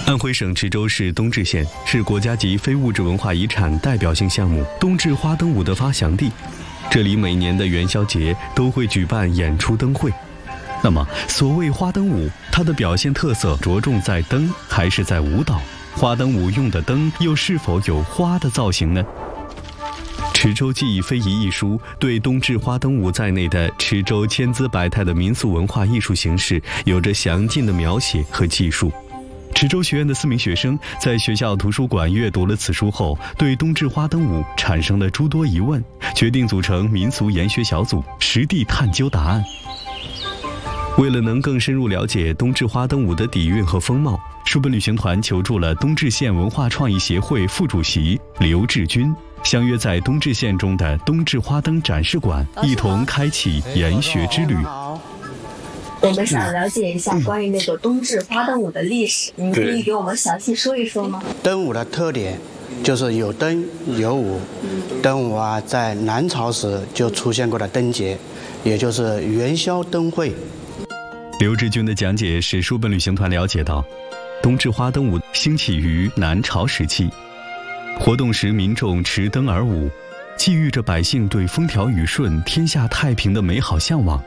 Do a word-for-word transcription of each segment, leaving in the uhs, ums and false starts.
安徽省池州市东至县是国家级非物质文化遗产代表性项目冬至花灯舞的发祥地，这里每年的元宵节都会举办演出灯会。那么，所谓花灯舞，它的表现特色着重在灯还是在舞蹈？花灯舞用的灯又是否有花的造型呢？《池州记忆非遗》一书对冬至花灯舞在内的池州千姿百态的民俗文化艺术形式有着详尽的描写和记述。池州学院的四名学生在学校图书馆阅读了此书后，对冬至花灯舞产生了诸多疑问，决定组成民俗研学小组，实地探究答案。为了能更深入了解冬至花灯舞的底蕴和风貌，书本旅行团求助了冬至县文化创意协会副主席刘志军，相约在冬至县中的冬至花灯展示馆，一同开启研学之旅。 我们想了解一下关于那个冬至花灯舞的历史，您可以给我们详细说一说吗？ 灯舞的特点就是有灯有舞。灯舞啊，在南朝时就出现过的灯节，也就是元宵灯会。 刘志军的讲解使书本旅行团了解到，冬至花灯舞兴起于南朝时期，活动时民众持灯而舞，寄寓着百姓对风调雨顺、天下太平的美好向往。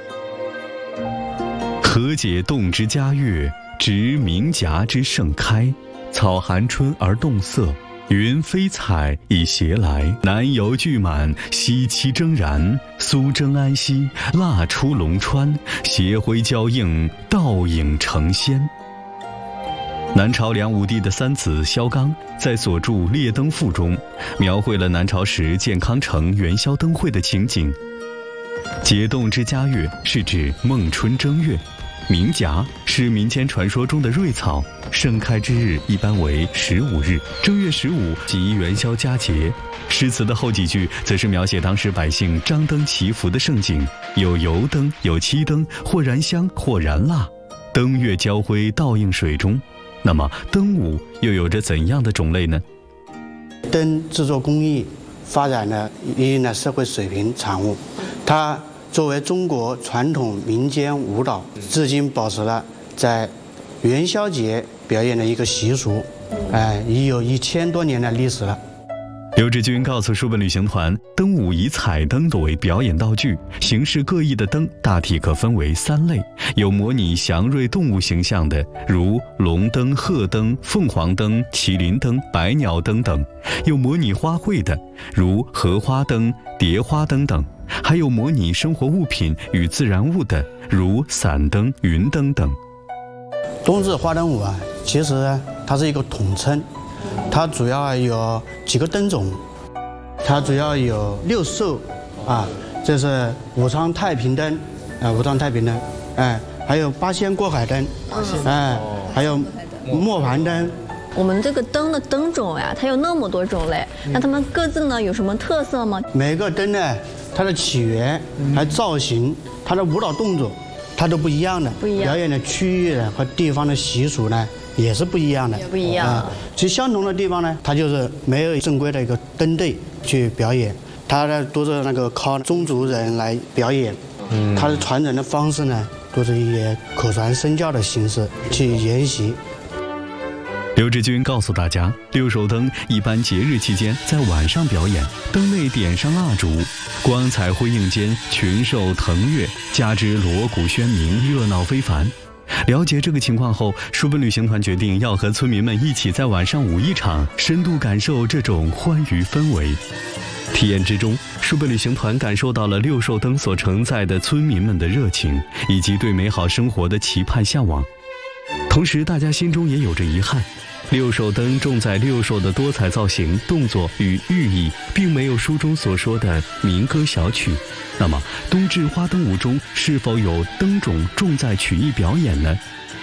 和解冻之佳月，值鸣荚之盛开，草含春而动色，云飞彩以偕来，南游俱满，西期征然，苏征安西，蜡出龙川，斜晖交映，倒影成仙。南朝梁武帝的三子萧纲在所著《列灯赋》中，描绘了南朝时建康城元宵灯会的情景。解冻之佳月是指孟春正月，鸣荚是民间传说中的瑞草，盛开之日一般为十五日，正月十五即元宵佳节。诗词的后几句则是描写当时百姓张灯祈福的盛景，有油灯，有漆灯，或燃香，或燃蜡，灯月交辉，倒映水中。那么灯舞又有着怎样的种类呢？ 灯制作工艺发展了一定的社会水平产物，它作为中国传统民间舞蹈，至今保持了在元宵节表演的一个习俗，哎，已有一千多年的历史了。 刘志军告诉书本旅行团，灯舞以彩灯作为表演道具，形式各异的灯大体可分为三类，有模拟祥瑞动物形象的，如龙灯、鹤灯、凤凰灯、麒麟灯、百鸟灯等；有模拟花卉的，如荷花灯、蝶花灯等；还有模拟生活物品与自然物的，如伞灯、云灯等。 冬至花灯舞啊，其实它是一个统称，它主要有几个灯种，它主要有六寿啊，这是武昌太平灯，啊，武昌太平灯，哎，还有八仙过海灯，哎，还有磨盘灯。 我们这个灯的灯种呀，它有那么多种类，那它们各自呢有什么特色吗？ 每个灯呢，它的起源、还造型、它的舞蹈动作，它都不一样的， 不一样。 表演的区域和地方的习俗呢，也是不一样的， 也不一样。啊、 其实相同的地方呢，它就是没有正规的一个灯队去表演，它呢都是那个靠宗族人来表演，嗯，它的传承的方式呢，都是一些口传身教的形式去沿袭。 刘志军告诉大家，六寿灯一般节日期间在晚上表演，灯内点上蜡烛，光彩辉映间，群兽腾跃，加之锣鼓喧鸣，热闹非凡。了解这个情况后，书本旅行团决定要和村民们一起在晚上舞一场，深度感受这种欢愉氛围。体验之中，书本旅行团感受到了六寿灯所承载的村民们的热情，以及对美好生活的期盼向往。同时，大家心中也有着遗憾，六寿灯重在六寿的多彩造型、动作与寓意，并没有书中所说的民歌小曲。那么，冬至花灯舞中是否有灯种重在曲艺表演呢？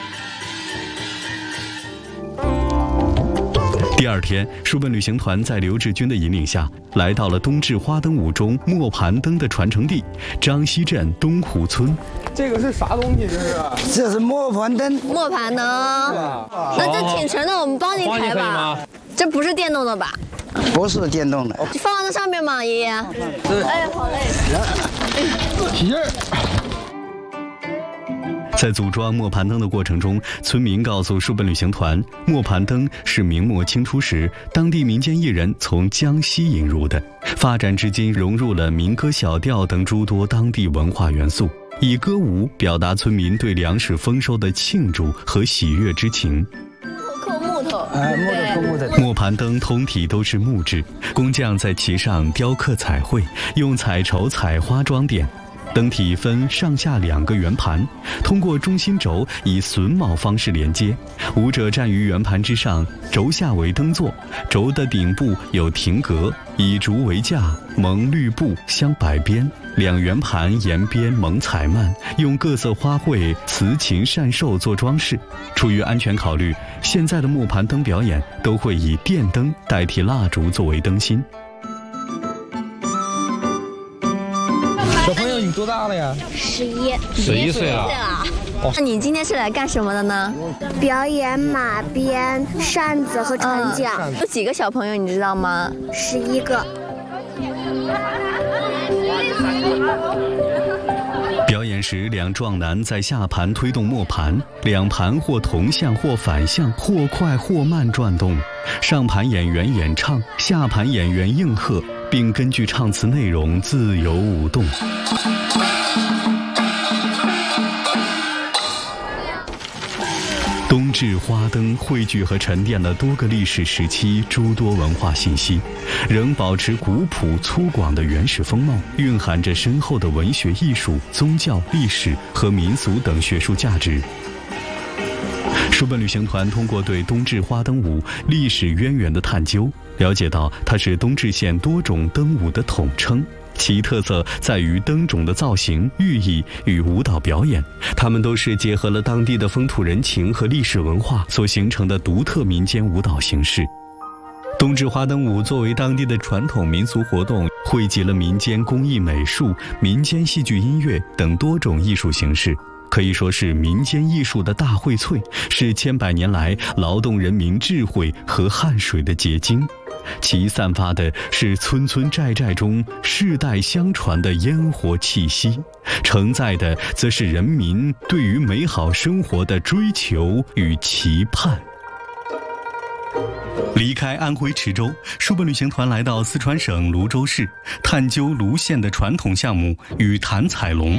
第二天，书本旅行团在刘志军的引领下，来到了冬至花灯舞中磨盘灯的传承地张溪镇东湖村。 这个是啥东西？这是？ 这是磨盘灯。 磨盘灯，那这挺沉的，我们帮你抬吧。这不是电动的吧？ 不是电动的。 放在上面吗，爷爷？哎，好嘞。 起劲儿。 在组装磨盘灯的过程中，村民告诉书本旅行团，磨盘灯是明末清初时当地民间艺人从江西引入的，发展至今融入了民歌小调等诸多当地文化元素，以歌舞表达村民对粮食丰收的庆祝和喜悦之情。 扣木头， 哎，木头扣木头。 磨盘灯通体都是木质，工匠在其上雕刻彩绘，用彩绸、彩花装点。灯体分上下两个圆盘，通过中心轴以榫卯方式连接，舞者站于圆盘之上，轴下为灯座，轴的顶部有亭阁，以竹为架，蒙绿布相摆边，两圆盘沿边蒙彩幔，用各色花卉、瓷禽善兽做装饰。出于安全考虑，现在的木盘灯表演都会以电灯代替蜡烛作为灯芯。 小朋友，你多大了呀？ 十一， 十一岁了。 那你今天是来干什么的呢？ 表演马鞭、扇子和船桨。 嗯、有几个小朋友你知道吗？ 十一个。 表演时，两壮男在下盘推动磨盘，两盘或同向或反向，或快或慢转动。上盘演员演唱，下盘演员应和，并根据唱词内容自由舞动。冬至花灯汇聚和沉淀了多个历史时期诸多文化信息，仍保持古朴粗犷的原始风貌，蕴含着深厚的文学艺术、宗教、历史和民俗等学术价值。书本旅行团通过对冬至花灯舞历史渊源的探究，了解到它是冬至县多种灯舞的统称，其特色在于灯种的造型、寓意与舞蹈表演，它们都是结合了当地的风土人情和历史文化所形成的独特民间舞蹈形式。冬至花灯舞作为当地的传统民俗活动，汇集了民间工艺美术、民间戏剧音乐等多种艺术形式，可以说是民间艺术的大荟萃，是千百年来劳动人民智慧和汗水的结晶。其散发的是村村寨寨中世代相传的烟火气息，承载的则是人民对于美好生活的追求与期盼。离开安徽池州，书本旅行团来到四川省泸州市，探究泸县的传统项目雨坛彩龙。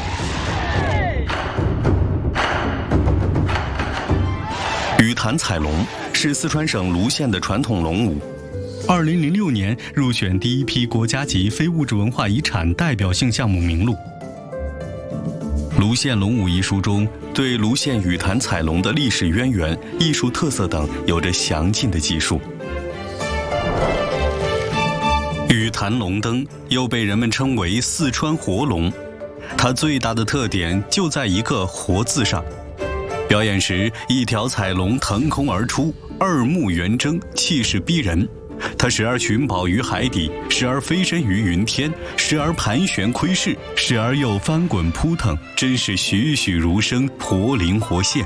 雨坛彩龙是四川省泸县的传统龙舞，二零零六年入选第一批国家级非物质文化遗产代表性项目名录。泸县龙舞一书中对泸县雨坛彩龙的历史渊源、艺术特色等有着详尽的记述。雨坛龙灯又被人们称为四川活龙，它最大的特点就在一个活字上。表演时，一条彩龙腾空而出，二目圆睁，气势逼人。它时而寻宝于海底，时而飞身于云天，时而盘旋窥视，时而又翻滚扑腾，真是栩栩如生，活灵活现。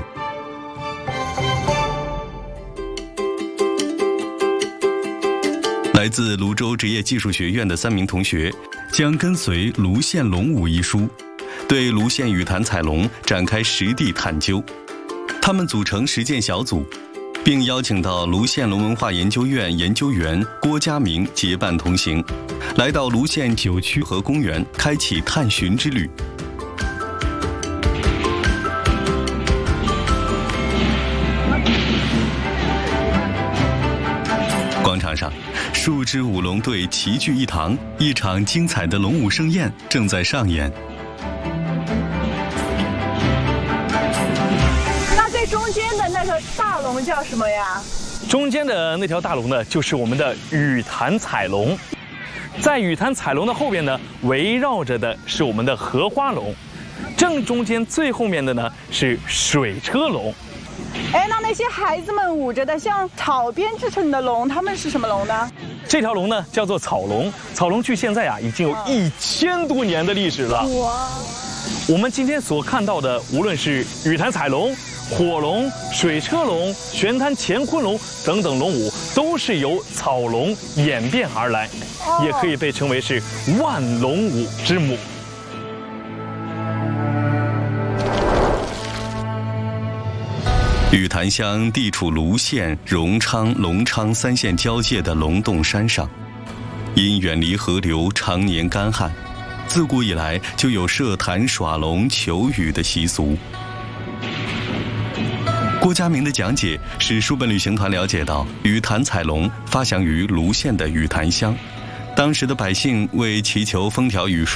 来自泸州职业技术学院的三名同学，将跟随《泸县龙舞》一书，对泸县雨坛彩龙展开实地探究。他们组成实践小组，并邀请到泸县龙文化研究院研究员郭家明结伴同行，来到泸县九曲河公园，开启探寻之旅。广场上，数支舞龙队齐聚一堂，一场精彩的龙舞盛宴正在上演。 中间的那条大龙叫什么呀？ 中间的那条大龙呢，就是我们的雨坛彩龙。在雨坛彩龙的后边呢，围绕着的是我们的荷花龙。正中间最后面的呢是水车龙。 哎，那那些孩子们舞着的像草编制成的龙，它们是什么龙呢？ 这条龙呢叫做草龙。草龙距现在啊已经有一千多年的历史了。哇！我们今天所看到的，无论是雨坛彩龙、火龙、水车龙、玄坛乾坤龙等等龙舞，都是由草龙演变而来，也可以被称为是万龙舞之母。 雨潭乡地处泸县、荣昌、隆昌三县交界的龙洞山上，因远离河流，常年干旱，自古以来就有设潭耍龙、求雨的习俗。郭家明的讲解使书本旅行团了解到，雨潭采龙发祥于泸县的雨潭乡，当时的百姓为祈求风调雨顺。